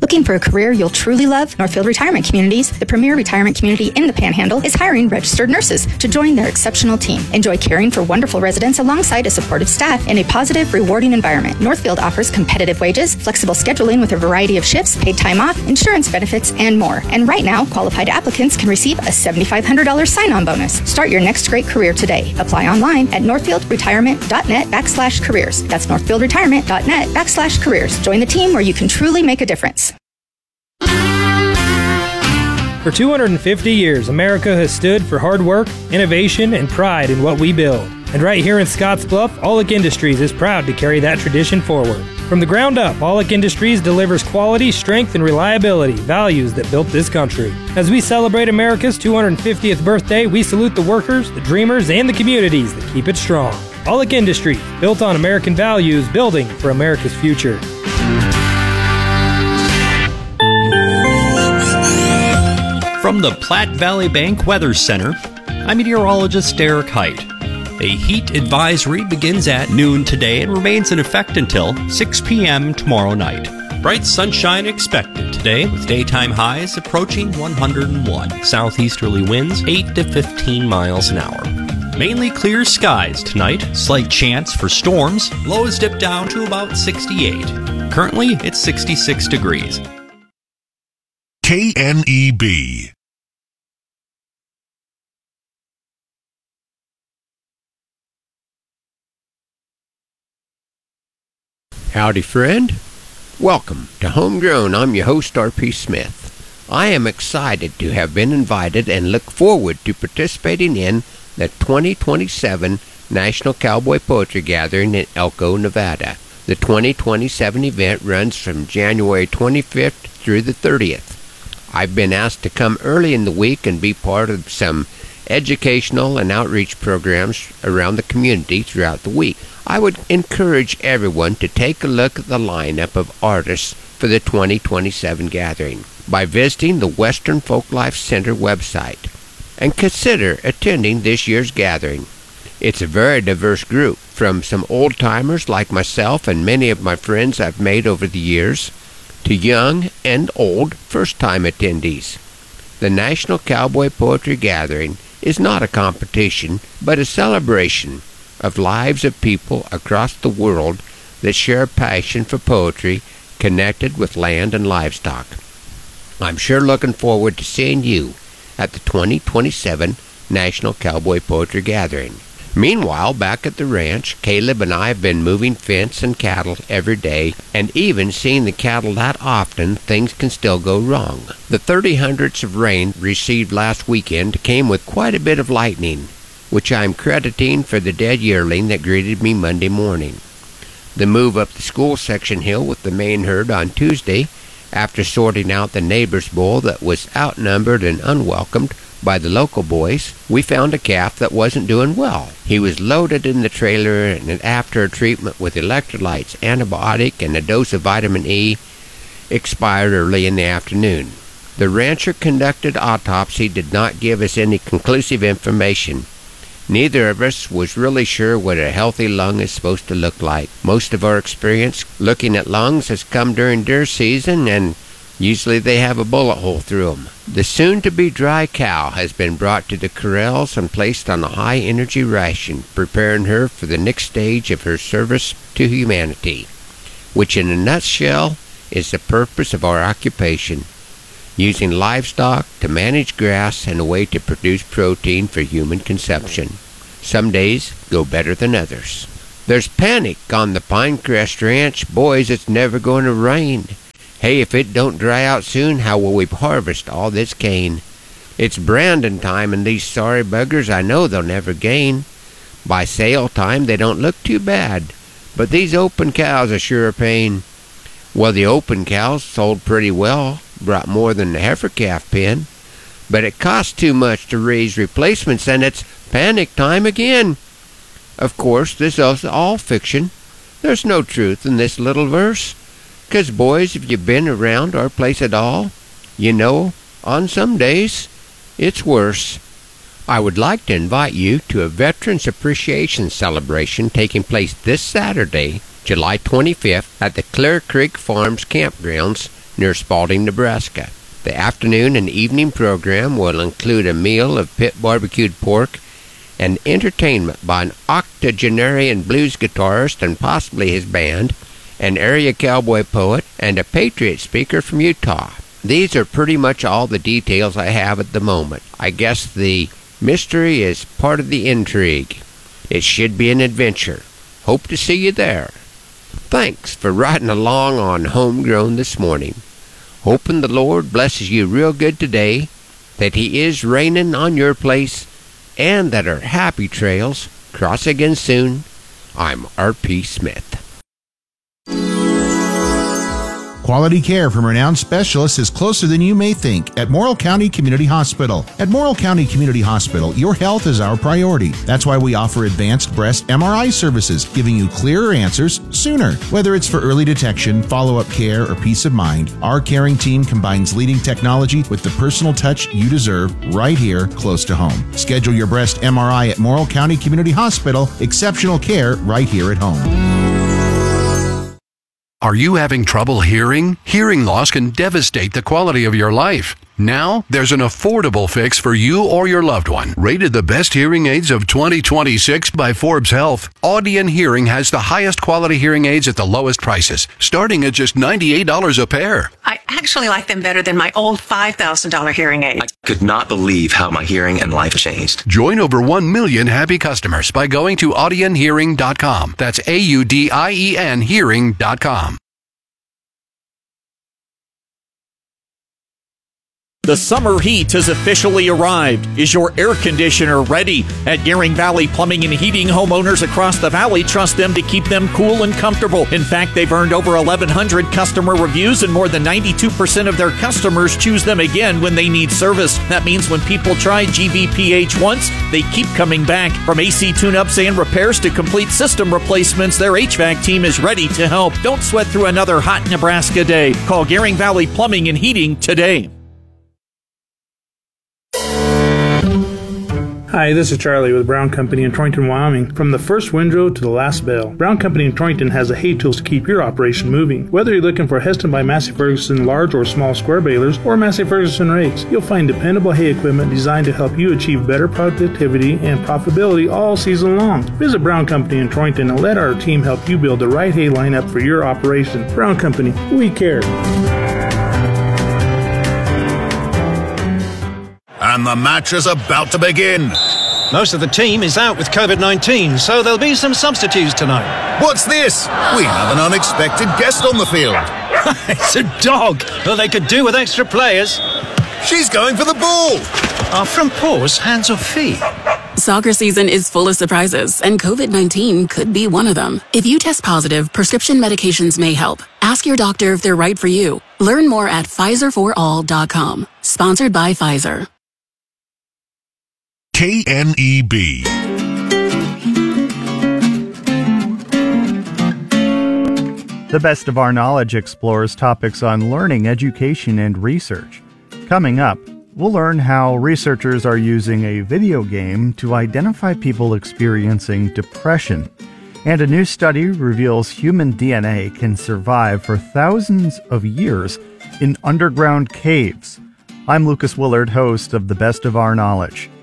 Looking for a career you'll truly love? Northfield Retirement Communities, the premier retirement community in the Panhandle, is hiring registered nurses to join their exceptional team. Enjoy caring for wonderful residents alongside a supportive staff in a positive, rewarding environment. Northfield offers competitive wages, flexible scheduling with a variety of shifts, paid time off, insurance benefits, and more. And right now, qualified applicants can receive a $7,500 sign-on bonus. Start your next great career today. Apply online at northfieldretirement.net/careers. That's northfieldretirement.net/careers. Join the team where you can truly make a difference. For 250 years, America has stood for hard work, innovation, and pride in what we build. And right here in Scottsbluff, Aulick Industries is proud to carry that tradition forward. From the ground up, Aulick Industries delivers quality, strength, and reliability, values that built this country. As we celebrate America's 250th birthday, we salute the workers, the dreamers, and the communities that keep it strong. Aulick Industries, built on American values, building for America's future. From the Platte Valley Bank Weather Center, I'm meteorologist Derek Height. A heat advisory begins at noon today and remains in effect until 6 p.m. tomorrow night. Bright sunshine expected today with daytime highs approaching 101. Southeasterly winds 8 to 15 miles an hour. Mainly clear skies tonight. Slight chance for storms. Lows dip down to about 68. Currently, it's 66 degrees. KNEB. Howdy, friend. Welcome to Homegrown. I'm your host, R.P. Smith. I am excited to have been invited and look forward to participating in the 2027 National Cowboy Poetry Gathering in Elko, Nevada. The 2027 event runs from January 25th through the 30th. I've been asked to come early in the week and be part of some educational and outreach programs around the community throughout the week. I would encourage everyone to take a look at the lineup of artists for the 2027 gathering by visiting the Western Folklife Center website and consider attending this year's gathering. It's a very diverse group, from some old-timers like myself and many of my friends I've made over the years, to young and old first-time attendees. The National Cowboy Poetry Gathering is not a competition, but a celebration of lives of people across the world that share a passion for poetry connected with land and livestock. I'm sure looking forward to seeing you at the 2027 National Cowboy Poetry Gathering. Meanwhile, back at the ranch, Caleb and I have been moving fence and cattle every day, and even seeing the cattle that often, things can still go wrong. The 30 hundredths of rain received last weekend came with quite a bit of lightning, which I'm crediting for the dead yearling that greeted me Monday morning. The move up the school section hill with the main herd on Tuesday, after sorting out the neighbor's bull that was outnumbered and unwelcomed by the local boys, we found a calf that wasn't doing well. He was loaded in the trailer, and after a treatment with electrolytes, antibiotic, and a dose of vitamin E, expired early in the afternoon. The rancher conducted autopsy did not give us any conclusive information. Neither of us was really sure what a healthy lung is supposed to look like. Most of our experience looking at lungs has come during deer season, and usually they have a bullet hole through them. The soon-to-be dry cow has been brought to the corrals and placed on a high-energy ration, preparing her for the next stage of her service to humanity, which in a nutshell is the purpose of our occupation, using livestock to manage grass and a way to produce protein for human consumption. Some days go better than others. There's panic on the Pinecrest Ranch. Boys, it's never going to rain. Hey, if it don't dry out soon, how will we harvest all this cane? It's branding time, and these sorry buggers, I know they'll never gain. By sale time, they don't look too bad, but these open cows are sure a pain. Well, the open cows sold pretty well, brought more than the heifer calf pen, but it costs too much to raise replacements, and it's panic time again. Of course, this is all fiction. There's no truth in this little verse. 'Cause boys, if you've been around our place at all, you know, on some days, it's worse. I would like to invite you to a Veterans Appreciation Celebration taking place this Saturday, July 25th, at the Clear Creek Farms Campgrounds near Spalding, Nebraska. The afternoon and evening program will include a meal of pit barbecued pork and entertainment by an octogenarian blues guitarist and possibly his band, an area cowboy poet, and a patriot speaker from Utah. These are pretty much all the details I have at the moment. I guess the mystery is part of the intrigue. It should be an adventure. Hope to see you there. Thanks for riding along on Homegrown this morning. Hoping the Lord blesses you real good today, that He is raining on your place, and that our happy trails cross again soon. I'm R.P. Smith. Quality care from renowned specialists is closer than you may think at Morrill County Community Hospital. At Morrill County Community Hospital, your health is our priority. That's why we offer advanced breast MRI services, giving you clearer answers sooner. Whether it's for early detection, follow-up care, or peace of mind, our caring team combines leading technology with the personal touch you deserve right here close to home. Schedule your breast MRI at Morrill County Community Hospital. Exceptional care right here at home. Are you having trouble hearing? Hearing loss can devastate the quality of your life. Now, there's an affordable fix for you or your loved one. Rated the best hearing aids of 2026 by Forbes Health, Audion Hearing has the highest quality hearing aids at the lowest prices, starting at just $98 a pair. I actually like them better than my old $5,000 hearing aid. I could not believe how my hearing and life changed. Join over 1 million happy customers by going to audionhearing.com. That's AUDIEN hearing.com. The summer heat has officially arrived. Is your air conditioner ready? At Gearing Valley Plumbing and Heating, homeowners across the valley trust them to keep them cool and comfortable. In fact, they've earned over 1,100 customer reviews, and more than 92% of their customers choose them again when they need service. That means when people try GVPH once, they keep coming back. From AC tune-ups and repairs to complete system replacements, their HVAC team is ready to help. Don't sweat through another hot Nebraska day. Call Gearing Valley Plumbing and Heating today. Hi, this is Charlie with Brown Company in Troyton, Wyoming. From the first windrow to the last bale, Brown Company in Troyton has the hay tools to keep your operation moving. Whether you're looking for Heston by Massey Ferguson large or small square balers or Massey Ferguson rakes, you'll find dependable hay equipment designed to help you achieve better productivity and profitability all season long. Visit Brown Company in Troyton and let our team help you build the right hay lineup for your operation. Brown Company, we care. And the match is about to begin. Most of the team is out with COVID-19, so there'll be some substitutes tonight. What's this? We have an unexpected guest on the field. It's a dog. Well, they could do with extra players. She's going for the ball. Are front paws hands or feet? Soccer season is full of surprises, and COVID-19 could be one of them. If you test positive, prescription medications may help. Ask your doctor if they're right for you. Learn more at PfizerForAll.com. Sponsored by Pfizer. KNEB. The Best of Our Knowledge explores topics on learning, education, and research. Coming up, we'll learn how researchers are using a video game to identify people experiencing depression. And a new study reveals human DNA can survive for thousands of years in underground caves. I'm Lucas Willard, host of The Best of Our Knowledge.